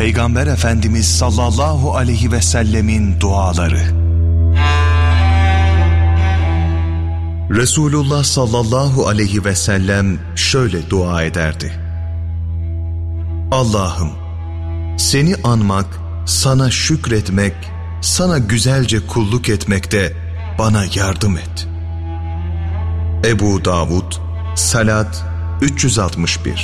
Peygamber Efendimiz sallallahu aleyhi ve sellemin duaları. Resulullah sallallahu aleyhi ve sellem şöyle dua ederdi: Allah'ım, seni anmak, sana şükretmek, sana güzelce kulluk etmekte bana yardım et. Ebu Davud, Salat 361.